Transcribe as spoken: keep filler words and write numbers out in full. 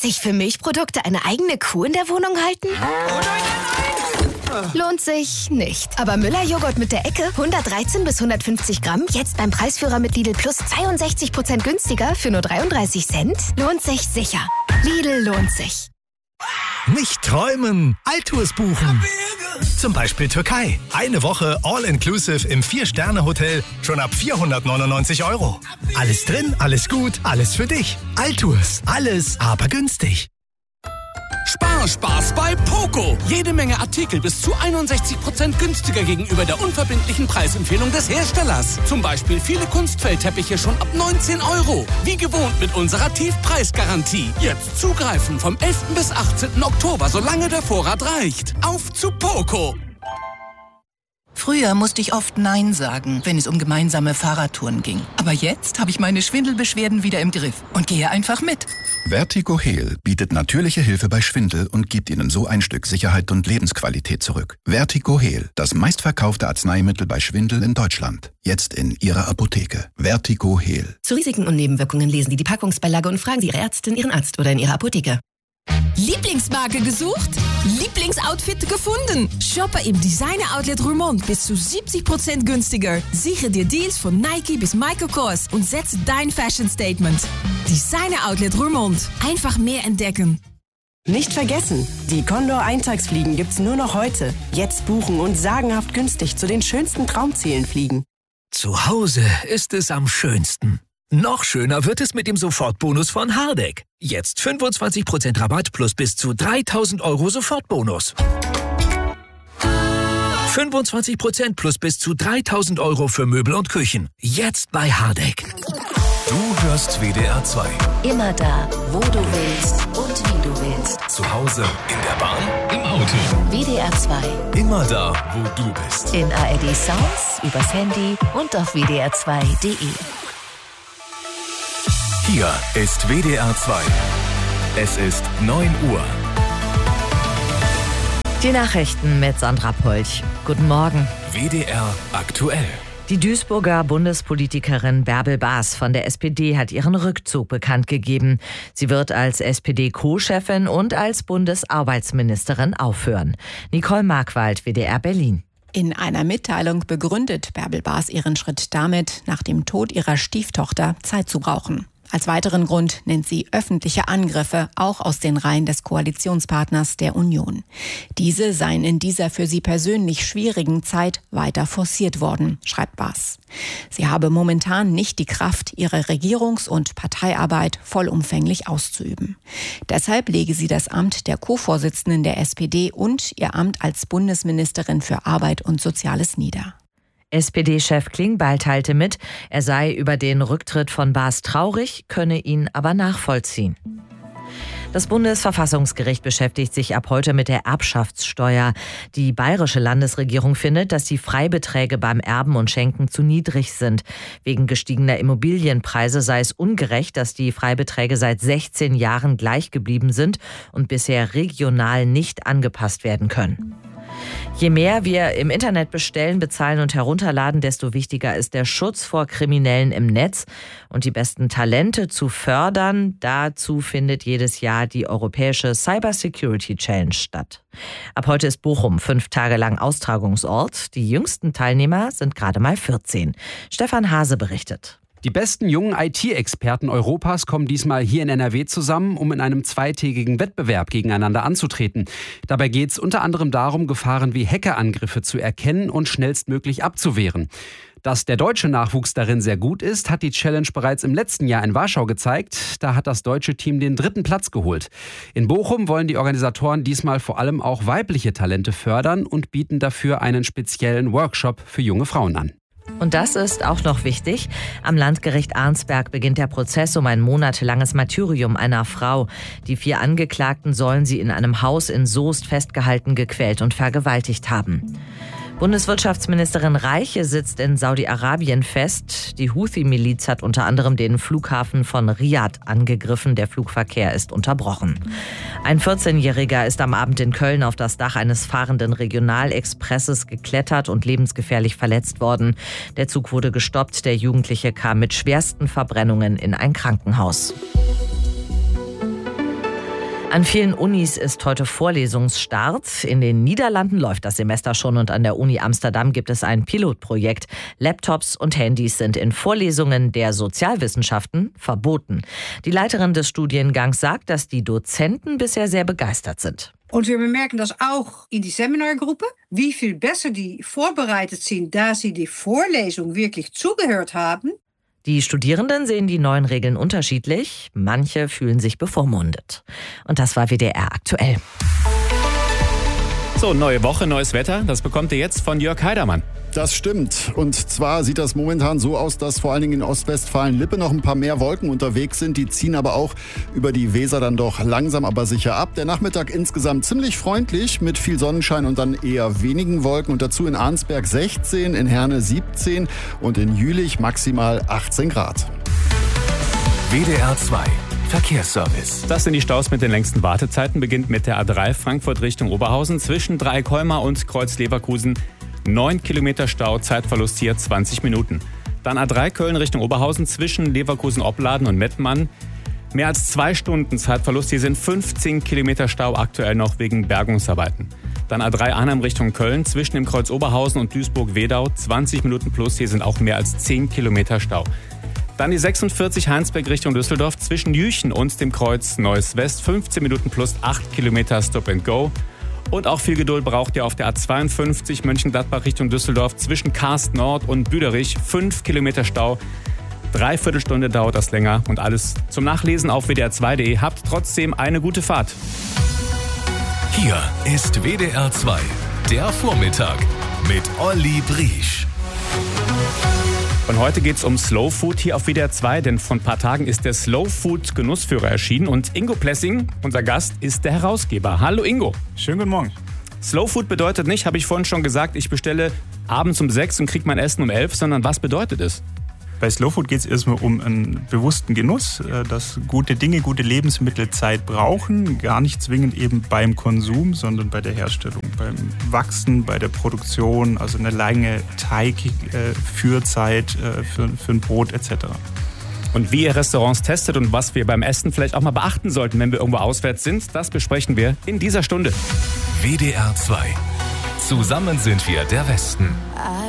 Sich für Milchprodukte eine eigene Kuh in der Wohnung halten? Lohnt sich nicht. Aber Müller-Joghurt mit der Ecke, hundertdreizehn bis hundertfünfzig Gramm, jetzt beim Preisführer mit Lidl Plus zweiundsechzig Prozent günstiger für nur dreiunddreißig Cent? Lohnt sich sicher. Lidl lohnt sich. Nicht träumen, Altours buchen. Zum Beispiel Türkei. Eine Woche All-Inclusive im Vier-Sterne-Hotel schon ab vierhundertneunundneunzig Euro. Alles drin, alles gut, alles für dich. Altours. Alles, aber günstig. Spar, Spaß bei Poco. Jede Menge Artikel bis zu einundsechzig Prozent günstiger gegenüber der unverbindlichen Preisempfehlung des Herstellers. Zum Beispiel viele Kunstfellteppiche schon ab neunzehn Euro. Wie gewohnt mit unserer Tiefpreisgarantie. Jetzt zugreifen vom elften bis achtzehnten Oktober, solange der Vorrat reicht. Auf zu Poco. Früher musste ich oft Nein sagen, wenn es um gemeinsame Fahrradtouren ging. Aber jetzt habe ich meine Schwindelbeschwerden wieder im Griff und gehe einfach mit. Vertigo Heal bietet natürliche Hilfe bei Schwindel und gibt Ihnen so ein Stück Sicherheit und Lebensqualität zurück. Vertigo Heal, das meistverkaufte Arzneimittel bei Schwindel in Deutschland. Jetzt in Ihrer Apotheke. Vertigo Heal. Zu Risiken und Nebenwirkungen lesen Sie die Packungsbeilage und fragen Sie Ihre Ärztin, Ihren Arzt oder in Ihrer Apotheke. Lieblingsmarke gesucht? Lieblingsoutfit gefunden? Shoppe im Designer Outlet Roermond bis zu siebzig Prozent günstiger. Sichere dir Deals von Nike bis Michael Kors und setze dein Fashion Statement. Designer Outlet Roermond. Einfach mehr entdecken. Nicht vergessen, die Condor-Eintagsfliegen gibt's nur noch heute. Jetzt buchen und sagenhaft günstig zu den schönsten Traumzielen fliegen. Zu Hause ist es am schönsten. Noch schöner wird es mit dem Sofortbonus von Hardegg. Jetzt fünfundzwanzig Prozent Rabatt plus bis zu dreitausend Euro Sofortbonus. fünfundzwanzig Prozent plus bis zu dreitausend Euro für Möbel und Küchen. Jetzt bei Hardegg. Du hörst W D R zwei. Immer da, wo du willst und wie du willst. Zu Hause, in der Bahn, im Auto. W D R zwei. Immer da, wo du bist. In A R D Sounds, übers Handy und auf w d r zwei punkt d e. Hier ist W D R zwei. Es ist neun Uhr. Die Nachrichten mit Sandra Polch. Guten Morgen. W D R aktuell. Die Duisburger Bundespolitikerin Bärbel Baas von der S P D hat ihren Rückzug bekannt gegeben. Sie wird als S P D-Co-Chefin und als Bundesarbeitsministerin aufhören. Nicole Markwald, W D R Berlin. In einer Mitteilung begründet Bärbel Baas ihren Schritt damit, nach dem Tod ihrer Stieftochter Zeit zu brauchen. Als weiteren Grund nennt sie öffentliche Angriffe, auch aus den Reihen des Koalitionspartners der Union. Diese seien in dieser für sie persönlich schwierigen Zeit weiter forciert worden, schreibt Baas. Sie habe momentan nicht die Kraft, ihre Regierungs- und Parteiarbeit vollumfänglich auszuüben. Deshalb lege sie das Amt der Co-Vorsitzenden der S P D und ihr Amt als Bundesministerin für Arbeit und Soziales nieder. S P D-Chef Klingbeil teilte mit, er sei über den Rücktritt von Baas traurig, könne ihn aber nachvollziehen. Das Bundesverfassungsgericht beschäftigt sich ab heute mit der Erbschaftssteuer. Die bayerische Landesregierung findet, dass die Freibeträge beim Erben und Schenken zu niedrig sind. Wegen gestiegener Immobilienpreise sei es ungerecht, dass die Freibeträge seit sechzehn Jahren gleich geblieben sind und bisher regional nicht angepasst werden können. Je mehr wir im Internet bestellen, bezahlen und herunterladen, desto wichtiger ist der Schutz vor Kriminellen im Netz und die besten Talente zu fördern. Dazu findet jedes Jahr die Europäische Cyber Security Challenge statt. Ab heute ist Bochum fünf Tage lang Austragungsort. Die jüngsten Teilnehmer sind gerade mal vierzehn. Stefan Hase berichtet. Die besten jungen I T-Experten Europas kommen diesmal hier in N R W zusammen, um in einem zweitägigen Wettbewerb gegeneinander anzutreten. Dabei geht es unter anderem darum, Gefahren wie Hackerangriffe zu erkennen und schnellstmöglich abzuwehren. Dass der deutsche Nachwuchs darin sehr gut ist, hat die Challenge bereits im letzten Jahr in Warschau gezeigt. Da hat das deutsche Team den dritten Platz geholt. In Bochum wollen die Organisatoren diesmal vor allem auch weibliche Talente fördern und bieten dafür einen speziellen Workshop für junge Frauen an. Und das ist auch noch wichtig. Am Landgericht Arnsberg beginnt der Prozess um ein monatelanges Martyrium einer Frau. Die vier Angeklagten sollen sie in einem Haus in Soest festgehalten, gequält und vergewaltigt haben. Bundeswirtschaftsministerin Reiche sitzt in Saudi-Arabien fest. Die Houthi-Miliz hat unter anderem den Flughafen von Riyadh angegriffen. Der Flugverkehr ist unterbrochen. Ein vierzehnjähriger ist am Abend in Köln auf das Dach eines fahrenden Regionalexpresses geklettert und lebensgefährlich verletzt worden. Der Zug wurde gestoppt. Der Jugendliche kam mit schwersten Verbrennungen in ein Krankenhaus. An vielen Unis ist heute Vorlesungsstart. In den Niederlanden läuft das Semester schon und an der Uni Amsterdam gibt es ein Pilotprojekt. Laptops und Handys sind in Vorlesungen der Sozialwissenschaften verboten. Die Leiterin des Studiengangs sagt, dass die Dozenten bisher sehr begeistert sind. Und wir bemerken das auch in die Seminargruppen, wie viel besser die vorbereitet sind, da sie die Vorlesung wirklich zugehört haben. Die Studierenden sehen die neuen Regeln unterschiedlich. Manche fühlen sich bevormundet. Und das war W D R aktuell. So, neue Woche, neues Wetter. Das bekommt ihr jetzt von Jörg Heidermann. Das stimmt. Und zwar sieht das momentan so aus, dass vor allen Dingen in Ostwestfalen-Lippe noch ein paar mehr Wolken unterwegs sind. Die ziehen aber auch über die Weser dann doch langsam, aber sicher ab. Der Nachmittag insgesamt ziemlich freundlich mit viel Sonnenschein und dann eher wenigen Wolken. Und dazu in Arnsberg sechzehn, in Herne siebzehn und in Jülich maximal achtzehn Grad. W D R zwei Verkehrsservice. Das sind die Staus mit den längsten Wartezeiten. Beginnt mit der A drei Frankfurt Richtung Oberhausen zwischen Dreieckholmer und Kreuz Leverkusen. neun Kilometer Stau, Zeitverlust hier zwanzig Minuten. Dann A drei Köln Richtung Oberhausen zwischen Leverkusen-Opladen und Mettmann. Mehr als zwei Stunden Zeitverlust. Hier sind fünfzehn Kilometer Stau aktuell noch wegen Bergungsarbeiten. Dann A drei Arnhem Richtung Köln zwischen dem Kreuz Oberhausen und Duisburg-Wedau. zwanzig Minuten plus. Hier sind auch mehr als zehn Kilometer Stau. Dann die sechsundvierzig Heinsberg Richtung Düsseldorf zwischen Jüchen und dem Kreuz Neuss West. fünfzehn Minuten plus acht Kilometer Stop and Go. Und auch viel Geduld braucht ihr auf der A zweiundfünfzig Mönchengladbach Richtung Düsseldorf zwischen Karst Nord und Büderich. fünf Kilometer Stau. Dreiviertel Stunde dauert das länger. Und alles zum Nachlesen auf w d r zwei punkt d e. Habt trotzdem eine gute Fahrt. Hier ist W D R zwei, der Vormittag mit Olli Briesch. Und heute geht es um Slow Food hier auf W D R zwei, denn vor ein paar Tagen ist der Slow Food Genussführer erschienen und Ingo Plessing, unser Gast, ist der Herausgeber. Hallo Ingo. Schönen guten Morgen. Slow Food bedeutet nicht, habe ich vorhin schon gesagt, ich bestelle abends um sechs und kriege mein Essen um elf, sondern was bedeutet es? Bei Slow Food geht es erstmal um einen bewussten Genuss, dass gute Dinge, gute Lebensmittel Zeit brauchen, gar nicht zwingend eben beim Konsum, sondern bei der Herstellung, beim Wachsen, bei der Produktion, also eine lange Teigführzeit äh, für, für ein Brot et cetera. Und wie ihr Restaurants testet und was wir beim Essen vielleicht auch mal beachten sollten, wenn wir irgendwo auswärts sind, das besprechen wir in dieser Stunde. W D R zwei. Zusammen sind wir der Westen.